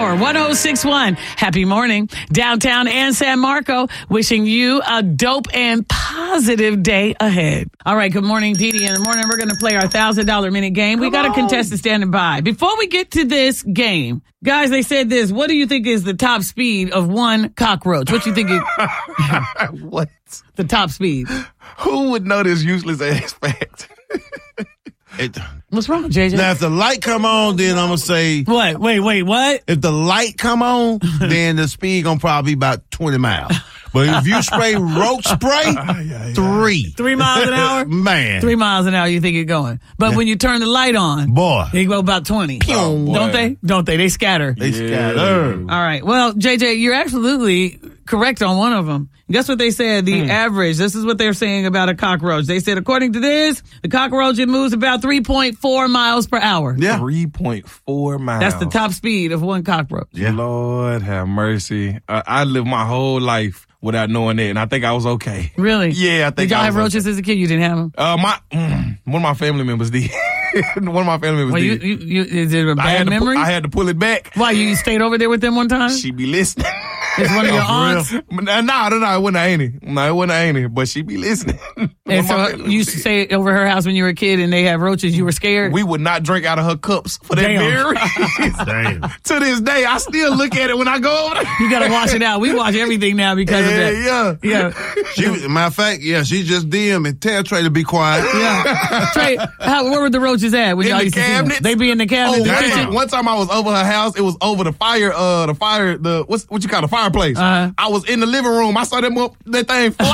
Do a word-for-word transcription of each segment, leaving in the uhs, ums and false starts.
Power one oh six one. Happy morning. Downtown and San Marco, wishing you a dope and positive day ahead. All right, good morning, Dee Dee. In the morning, we're going to play our one thousand dollars minute game. We got a contestant standing by. Before we get to this game, guys, they said this. What do you think is the top speed of one cockroach? What do you think is What? the top speed? Who would know this useless ass fact? It, What's wrong, J J? now, if the light come on, then I'm going to say, What? Wait, wait, what? if the light come on, then the speed going to probably be about twenty miles. But if you spray roach spray, three. Three miles an hour? Man. Three miles an hour, you think it's going. But when you turn the light on, Boy. they go about twenty. Oh, boy. Don't they? Don't they? They scatter. They scatter. All right. Well, J J, you're absolutely correct on one of them. Guess what they said? The Hmm. average. This is what they're saying about a cockroach. They said, according to this, the cockroach, it moves about three point four miles per hour. Yeah. three point four miles. That's the top speed of one cockroach. Yeah. Lord have mercy. Uh, I lived my whole life without knowing that, and I think I was okay. Really? Yeah, I think Did y'all I have was roaches as a kid? You didn't have them? Uh, my mm, one of my family members did. one of my family members Well, you, did. you, you, is it a I bad had to pu- memory? I had to pull it back. Why, you stayed over there with them one time? She be listening. It's one of your aunts? No, no, no, it wasn't Annie. No, it wasn't Annie, but she be listening. One And of my so family you used to stay over her house when you were a kid and they have roaches, you were scared? We would not drink out of her cups for that Damn. very reason. Damn. To this day, I still look at it when I go over there. You gotta wash it out. We wash everything now because of that. Yeah, yeah. Yeah. She, was- matter of fact, yeah, she just D M and tell Trey to be quiet. Yeah. Trey, how, where were the roaches at when In y'all the used to see them? cabinets? They be in the cabinet Oh, in the one kitchen? time, one time I was over her house. It was over the fire, uh, the fire, the what's what you call the fireplace. Uh-huh. I was in the living room. I saw them up, that thing fly.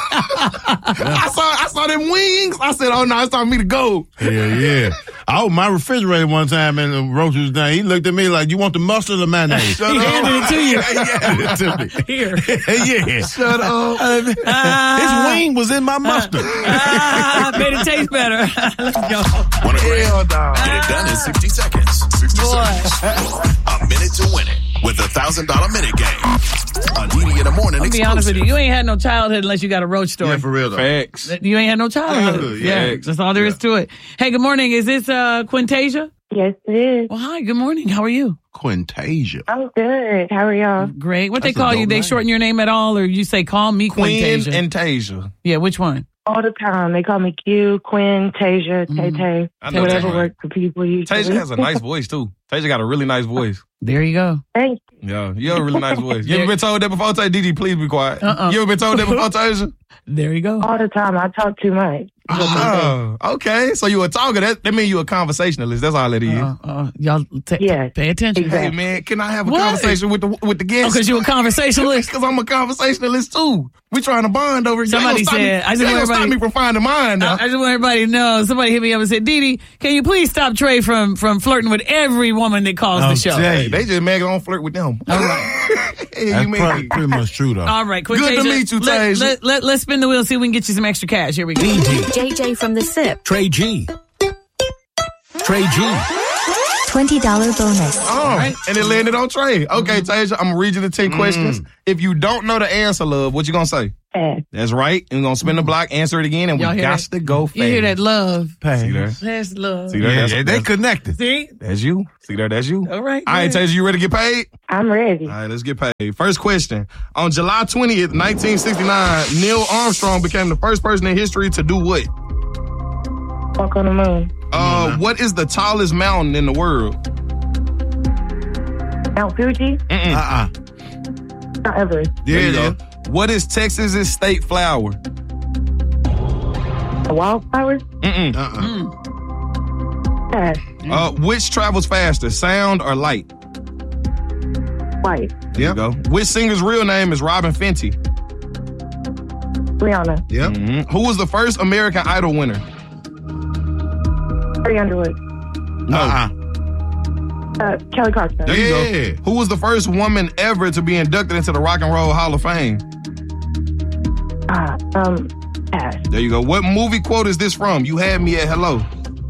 I saw, I saw them wings. I said, "Oh no, it's time for me to go." Yeah, yeah. I opened my refrigerator one time and the roach was down. He looked at me like, "You want the mustard or mayonnaise?" Shut He up. handed it to you. He handed it to me. Here. yeah. Shut up. Ah, His wing was in my mustard. ah, made it taste better. Let's go. Want a break? Hell no. Get it done in sixty seconds. sixty Boy. seconds. A minute to win it with the one thousand dollars minute game. On Dee Dee in the morning. I'll be honest with you. You ain't had no childhood unless you got a roach story. Yeah, for real though. Facts. You ain't had no childhood. Yeah, Yeah, yeah. that's all there is to it. Hey, good morning. Is this uh, Quintasia? Yes, it is. Well, hi. Good morning. How are you? Quintasia. I'm good. How are y'all? Great. What That's they a call you? dope They name. shorten your name at all, or you say call me Queen Quintasia? and Tasia. Yeah, which one? All the time. They call me Q, Quinn, Tasia, Mm-hmm. Tay Tay. I know Whatever that. works for people. Usually. Tasia has a nice voice too. Tasia got a really nice voice. There you go. Thank you. Yeah, you have a really nice voice. You Yeah. ever been told that before? Tasia, D D, please be quiet. Uh-uh. You ever been told that before, Tasia? There you go. All the time. I talk too much. Oh, okay. So you a talker. That, that means you a conversationalist. That's all that is. Uh, uh, y'all t- Yes, pay attention. exactly. Hey, man, can I have a What? conversation with the with the Oh, guests? because you a conversationalist? Because I'm a conversationalist too. We trying to bond over. Somebody you ain't gonna said- stop I me, just you ain't want gonna stop everybody- me from finding mine now. I just want everybody to know. Somebody hit me up and said, Dee Dee, can you please stop Trey from, from flirting with every woman that calls the I'm show? telling Hey, you. they just mad 'cause I don't flirt with them. All right. Hey, That's you mean- probably pretty much true though. All right, Good to Quintasia, meet you, let, Tasia. let, let, let's spin the wheel, see if we can get you some extra cash. Here we go. J J from the SIP. Trey G. Trey G. twenty dollars bonus. Oh, and it landed on Trey. Okay, Tasia, I'm gonna read you the ten questions. If you don't know the answer, love, what you gonna say? Pass. That's right. And we're gonna spin the block, answer it again, and we Y'all hear got that? to go fast. You hear that love? See there? That's love. See there? Yeah, That's, yeah, they that's, connected. See? that's you. See there? That's you. All right. All right, good. Tasia, you ready to get paid? I'm ready. All right, let's get paid. First question. On July twentieth, nineteen sixty-nine, Neil Armstrong became the first person in history to do what? Walk on the moon. Uh, what is the tallest mountain in the world? Mount Fuji. Uh-uh. Mount Everest. There you Yeah, go. What is Texas's state flower? The wildflowers. Mm-mm. Uh-uh. Pass. Uh, which travels faster, sound or light? White. There you go. Which singer's real name is Robin Fenty? Rihanna. Yep. Mhm. Who was the first American Idol winner? Carrie Underwood. Uh-uh. Uh, Kelly Clarkson. There you Yeah. go. Who was the first woman ever to be inducted into the Rock and Roll Hall of Fame? Ah, um, pass. There you go. What movie quote is this from? You had me at hello.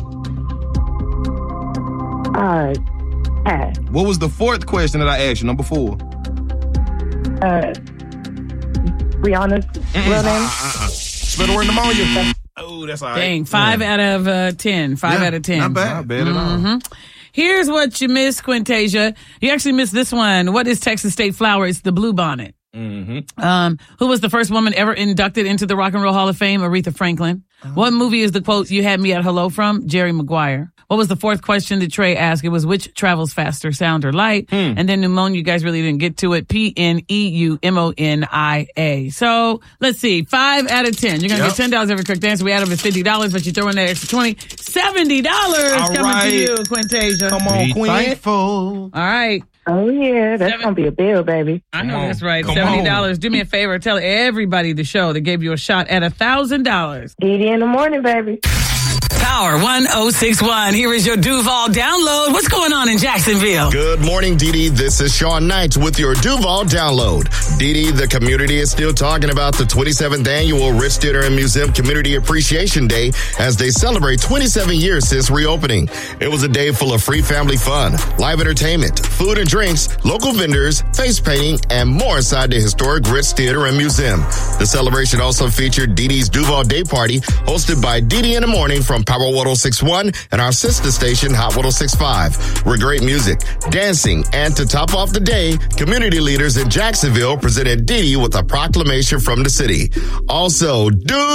Uh, pass. What was the fourth question that I asked you? Number four. Uh, Rihanna's real name. Spell the word pneumonia. Oh, that's all right. Dang, five out of uh, ten. Five Yeah, out of ten. not bad. Not bad at all. Here's what you missed, Quintasia. You actually missed this one. What is Texas State flower? It's the bluebonnet. Mm-hmm. Um, who was the first woman ever inducted into the Rock and Roll Hall of Fame? Aretha Franklin. Oh. What movie is the quote, "You had me at hello" from? Jerry Maguire. What was the fourth question that Trey asked? It was, which travels faster, sound or light? Hmm. And then pneumonia, you guys really didn't get to it. P N E U M O N I A. So let's see. Five out of ten. You're going to yep. get ten dollars every correct answer. We add up at fifty dollars, but you throw in that extra twenty. seventy dollars All coming right. to you, Quintasia. Come on, Be Queen. Thankful. All right. Oh, yeah. That's going to be a bill, baby. I know Come that's on. right. Come seventy dollars. on. Do me a favor. Tell everybody the show that gave you a shot at one thousand dollars. Dee Dee in the morning, baby. Power one oh six one. Here is your Duval download. What's going on in Jacksonville? Good morning, Dee Dee. This is Sean Knight with your Duval download. Dee Dee, the community is still talking about the twenty-seventh annual Ritz Theater and Museum Community Appreciation Day as they celebrate twenty-seven years since reopening. It was a day full of free family fun, live entertainment, food and drinks, local vendors, face painting, and more inside the historic Ritz Theater and Museum. The celebration also featured Dee Dee's Duval Day Party, hosted by Dee Dee in the Morning from Power one oh six one and our sister station Hot one oh six five. With great music, dancing, and to top off the day, community leaders in Jacksonville presented Dee Dee with a proclamation from the city. Also,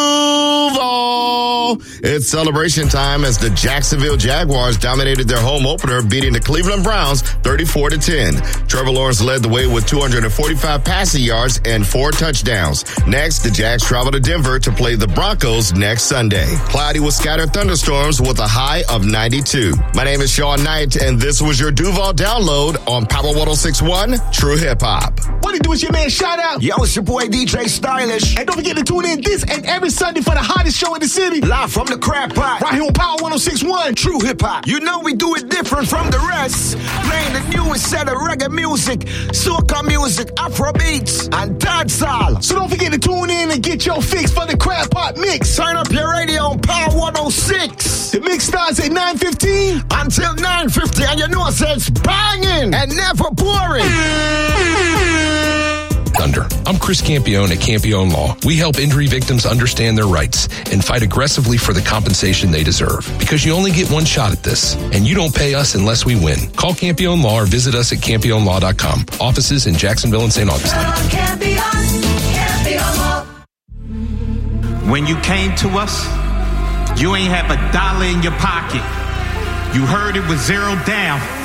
Duval! It's celebration time as the Jacksonville Jaguars dominated their home opener, beating the Cleveland Browns thirty-four to ten. Trevor Lawrence led the way with two hundred forty-five passing yards and four touchdowns. Next, the Jags travel to Denver to play the Broncos next Sunday. Cloudy with scattered thunderstorms with a high of ninety-two. My name is Sean Knight, and this was your Duval download on Power one oh six one True Hip Hop. What it do is your man Shout Out. Yo, it's your boy D J Stylish. And don't forget to tune in this and every Sunday for the hottest show in the city. Live from the Crab Pot. Right here on Power one oh six one True Hip Hop. You know we do it different from the rest. Playing the newest set of reggae music, soca music, Afro beats, and dancehall. So don't forget to tune in and get your fix for the Crab Pot mix. Turn up your radio on Power one oh six. The mix starts at nine fifteen until nine fifty, and you know it's banging and never boring. Thunder. I'm Chris Campione at Campione Law. We help injury victims understand their rights and fight aggressively for the compensation they deserve. Because you only get one shot at this, and you don't pay us unless we win. Call Campione Law or visit us at campione law dot com. Offices in Jacksonville and Saint Augustine. When you came to us, you ain't have a dollar in your pocket. You heard it was zero down.